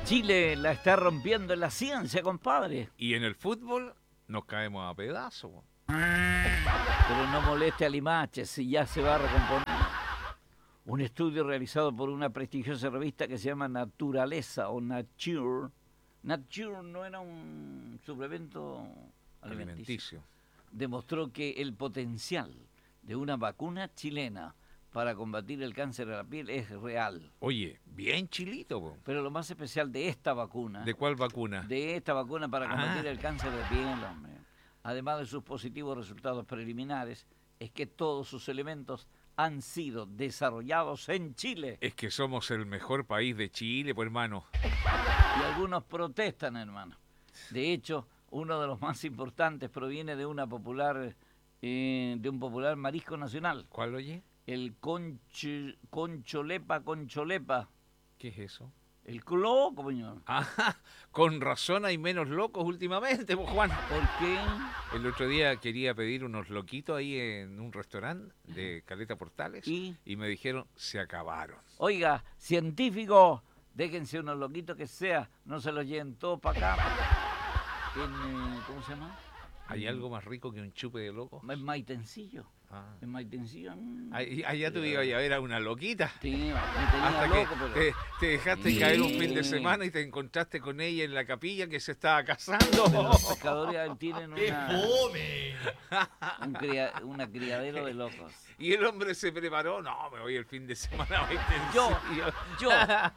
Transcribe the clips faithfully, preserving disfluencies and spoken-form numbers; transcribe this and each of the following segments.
Chile la está rompiendo en la ciencia, compadre. Y en el fútbol nos caemos a pedazos. Pero no moleste a Limache, si ya se va a recomponer. Un estudio realizado por una prestigiosa revista que se llama Naturaleza o Nature. Nature no era un suplemento alimenticio. Alimenticio. Demostró que el potencial de una vacuna chilena para combatir el cáncer de la piel es real. Oye, bien chilito, po. Pero lo más especial de esta vacuna... ¿De cuál vacuna? De esta vacuna para combatir Ah. el cáncer de piel, hombre. Además de sus positivos resultados preliminares, es que todos sus elementos han sido desarrollados en Chile. Es que somos el mejor país de Chile, pues hermano. Y algunos protestan, hermano. De hecho, uno de los más importantes proviene de una popular, eh, de un popular marisco nacional. ¿Cuál, oye? El conch, concholepa, concholepa. ¿Qué es eso? El loco, señor. Ah, con razón hay menos locos últimamente, pues Juan. ¿Por qué? El otro día quería pedir unos loquitos ahí en un restaurante de Caleta Portales ¿Y? y me dijeron, se acabaron. Oiga, científicos, déjense unos loquitos que sea, no se los lleven todos para acá. En, eh, ¿cómo se llama? ¿Hay algo más rico que un chupe de loco? En Maitencillo. Ah. En Maitencillo. mm, Ahí- Allá tú ibas a ver a una loquita. Sí, me tenía Hasta loco, que pero... te, te dejaste Sí. caer un fin de semana y te encontraste con ella en la capilla que se estaba casando. pero los pescadores tienen ¡Qué una, fome! un cria- una criadero de locos. Y el hombre se preparó. No, me voy el fin de semana. a Yo, Maitencillo". yo,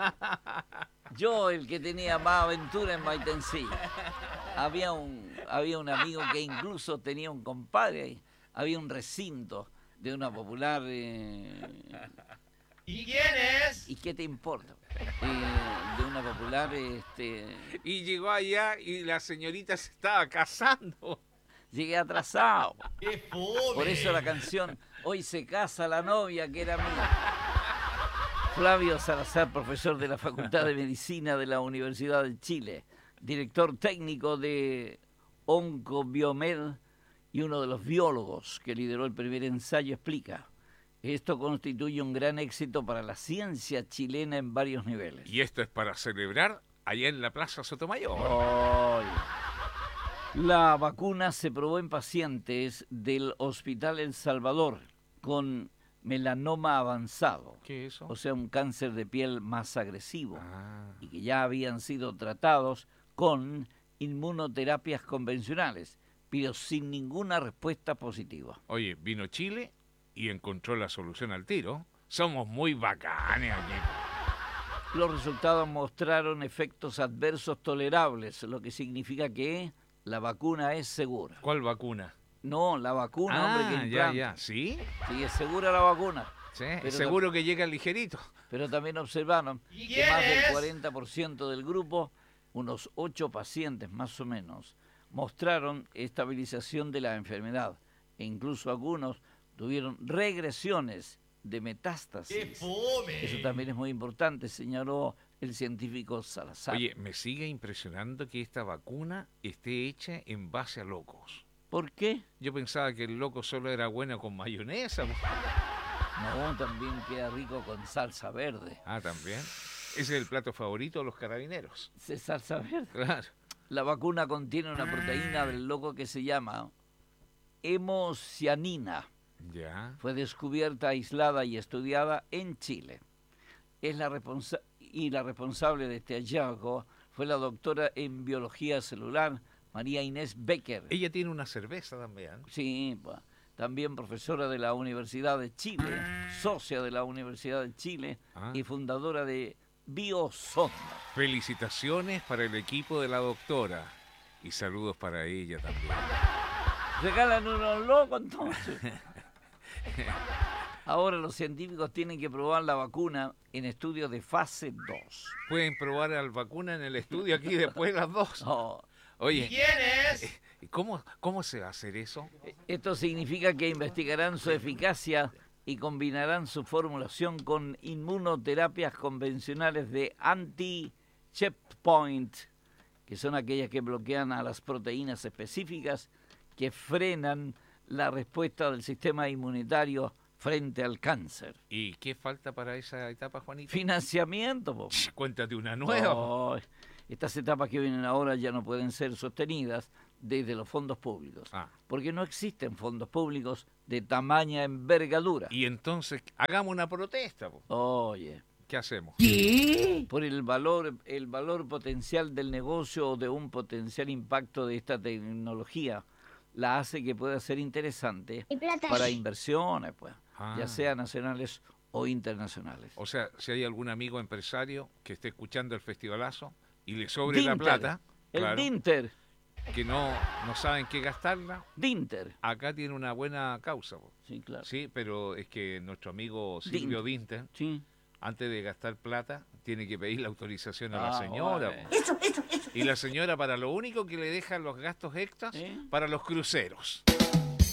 yo el que tenía más aventura en Maitencillo. Había un, había un amigo que incluso tenía un compadre ahí. Había un recinto de una popular... eh, ¿Y quién es? ¿Y qué te importa? Eh, de una popular... este Y llegó allá y la señorita se estaba casando. Llegué atrasado. ¡Qué fome! Por eso la canción Hoy se casa la novia que era mía. Flavio Salazar, profesor de la Facultad de Medicina de la Universidad de Chile, director técnico de Oncobiomed y uno de los biólogos que lideró el primer ensayo, explica: esto constituye un gran éxito para la ciencia chilena en varios niveles. Y esto es para celebrar allá en la Plaza Sotomayor. Oy. La vacuna se probó en pacientes del Hospital El Salvador con melanoma avanzado, ¿Qué es eso? o sea, un cáncer de piel más agresivo, Ah. y que ya habían sido tratados con inmunoterapias convencionales, pero sin ninguna respuesta positiva. Oye, vino Chile y encontró la solución al tiro. Somos muy bacanes aquí. Los resultados mostraron efectos adversos tolerables, lo que significa que la vacuna es segura. ¿Cuál vacuna? No, la vacuna, ah, hombre, que ya, implanta. ya. ¿Sí? Sí, es segura la vacuna. Sí. Pero Seguro que llega ligerito. Pero también observaron ¿Y que quién más del es? cuarenta por ciento del grupo, unos ocho pacientes más o menos, mostraron estabilización de la enfermedad e incluso algunos tuvieron regresiones de ¡Qué metástasis. fome! Eso también es muy importante, señaló el científico Salazar. Oye, me sigue impresionando que esta vacuna esté hecha en base a locos. ¿Por qué? Yo pensaba que el loco solo era bueno con mayonesa. po. No, también queda rico con salsa verde. Ah, también. Ese es el plato favorito de los carabineros. ¿Es salsa verde? Claro. La vacuna contiene una proteína del loco que se llama hemocianina. Ya. Fue descubierta, aislada y estudiada en Chile. Es la responsa- y la responsable de este hallazgo fue la doctora en biología celular, María Inés Becker. Ella tiene una cerveza también. Sí, pa, también profesora de la Universidad de Chile, socia de la Universidad de Chile Ah. y fundadora de Biosonda. Felicitaciones para el equipo de la doctora. Y saludos para ella también. Regalan unos locos entonces. Ahora los científicos tienen que probar la vacuna en estudios de fase dos. Pueden probar la vacuna en el estudio aquí después las dos. Oh, ¿Y Oye, quién es? ¿y ¿cómo, ¿cómo se va a hacer eso? esto significa que investigarán su eficacia y combinarán su formulación con inmunoterapias convencionales de anti-checkpoint, que son aquellas que bloquean a las proteínas específicas que frenan la respuesta del sistema inmunitario frente al cáncer. ¿Y qué falta para esa etapa, Juanito? Financiamiento, po. Ch, Cuéntate una nueva. Oh, estas etapas que vienen ahora ya no pueden ser sostenidas desde los fondos públicos, Ah. porque no existen fondos públicos de tamaña envergadura. Y entonces, hagamos una protesta. Po. Oye, ¿Qué hacemos? por el valor, el valor potencial del negocio o de un potencial impacto de esta tecnología, la hace que pueda ser interesante para inversiones, pues, Ah. ya sean nacionales o internacionales. O sea, si hay algún amigo empresario que esté escuchando el festivalazo y le sobre la Dinter, plata, el claro, Dinter, que no, no saben qué gastarla, Dinter. acá tiene una buena causa. Po. Sí, claro. Sí, pero es que nuestro amigo Silvio Dinter, Sí. antes de gastar plata, tiene que pedir la autorización a la Ah, señora. bueno. Po. Y la señora para lo único que le deja los gastos extras ¿Eh? para los cruceros.